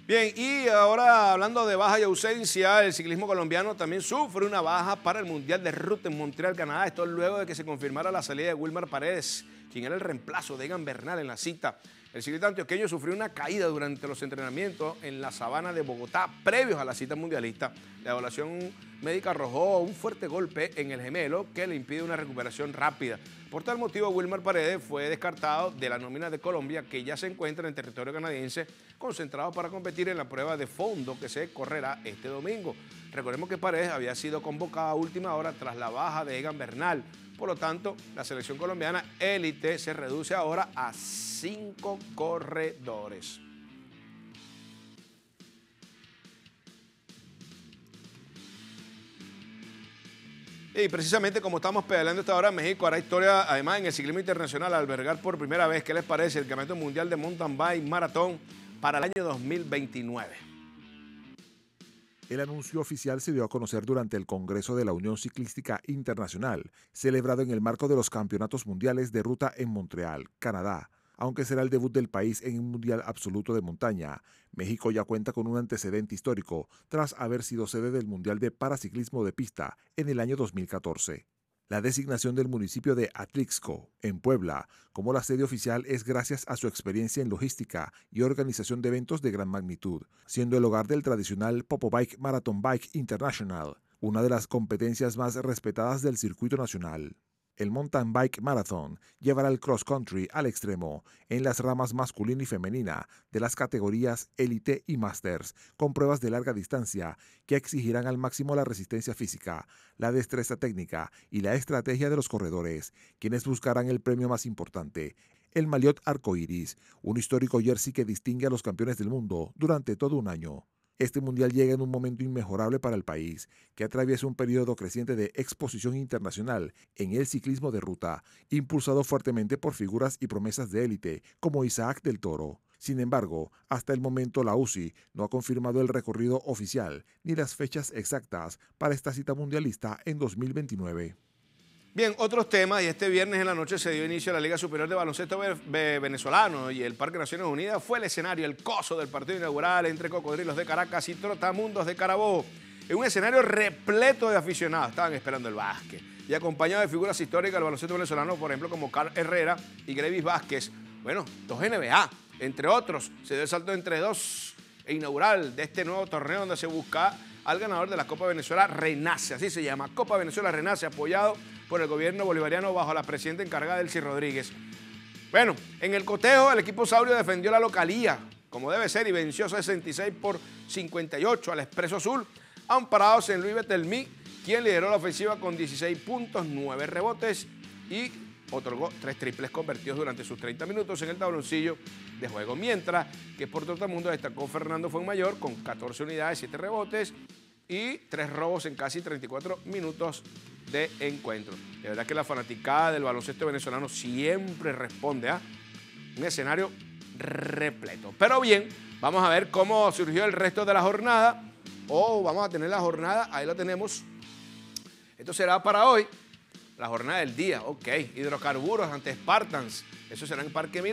Bien, y ahora hablando de baja y ausencia, el ciclismo colombiano también sufre una baja para el Mundial de Ruta en Montreal, Canadá. Esto luego de que se confirmara la salida de Wilmar Paredes, quien era el reemplazo de Egan Bernal en la cita. El ciclista antioqueño sufrió una caída durante los entrenamientos en la sabana de Bogotá previos a la cita mundialista. La evaluación médica arrojó un fuerte golpe en el gemelo que le impide una recuperación rápida. Por tal motivo, Wilmar Paredes fue descartado de la nómina de Colombia, que ya se encuentra en territorio canadiense, concentrado para competir en la prueba de fondo que se correrá este domingo. Recordemos que Paredes había sido convocado a última hora tras la baja de Egan Bernal. Por lo tanto, la selección colombiana élite se reduce ahora a 5 corredores. Y precisamente como estamos pedaleando esta hora, México hará historia además en el ciclismo internacional al albergar por primera vez, ¿qué les parece?, el Campeonato Mundial de Mountain Bike Maratón para el año 2029. El anuncio oficial se dio a conocer durante el Congreso de la Unión Ciclística Internacional, celebrado en el marco de los Campeonatos Mundiales de Ruta en Montreal, Canadá. Aunque será el debut del país en un mundial absoluto de montaña, México ya cuenta con un antecedente histórico tras haber sido sede del Mundial de Paraciclismo de Pista en el año 2014. La designación del municipio de Atlixco, en Puebla, como la sede oficial es gracias a su experiencia en logística y organización de eventos de gran magnitud, siendo el hogar del tradicional Popobike Marathon Bike International, una de las competencias más respetadas del circuito nacional. El Mountain Bike Marathon llevará el cross country al extremo en las ramas masculina y femenina de las categorías Elite y Masters, con pruebas de larga distancia que exigirán al máximo la resistencia física, la destreza técnica y la estrategia de los corredores, quienes buscarán el premio más importante, el Maillot Arcoiris, un histórico jersey que distingue a los campeones del mundo durante todo un año. Este mundial llega en un momento inmejorable para el país, que atraviesa un periodo creciente de exposición internacional en el ciclismo de ruta, impulsado fuertemente por figuras y promesas de élite como Isaac del Toro. Sin embargo, hasta el momento la UCI no ha confirmado el recorrido oficial ni las fechas exactas para esta cita mundialista en 2029. Bien, otros temas, y este viernes en la noche se dio inicio a la Liga Superior de Baloncesto Venezolano y el Parque Naciones Unidas fue el escenario, el coso del partido inaugural entre Cocodrilos de Caracas y Trotamundos de Carabobo. En un escenario repleto de aficionados, estaban esperando el básquet y acompañado de figuras históricas del baloncesto venezolano, por ejemplo, como Carl Herrera y Grevis Vázquez. Bueno, 2 NBA, entre otros, se dio el salto entre dos e inaugural de este nuevo torneo donde se busca al ganador de la Copa Venezuela Renace, así se llama, Copa Venezuela Renace, apoyado por el gobierno bolivariano bajo la presidenta encargada Delcy Rodríguez. Bueno, en el cotejo el equipo saurio defendió la localía, como debe ser, y venció 66-58 al Expreso Azul, amparados en Luis Betelmí, quien lideró la ofensiva con 16 puntos, 9 rebotes y otorgó 3 triples convertidos durante sus 30 minutos en el tabloncillo de juego. Mientras que por Trotamundos destacó Fernando Fuenmayor con 14 unidades, 7 rebotes y 3 robos en casi 34 minutos de encuentro. De verdad que la fanaticada del baloncesto venezolano siempre responde a un escenario repleto. Pero bien, vamos a ver cómo surgió el resto de la jornada. Vamos a tener la jornada, ahí lo tenemos. Esto será para hoy, la jornada del día, ok. Hidrocarburos ante Spartans, eso será en Parque Mir.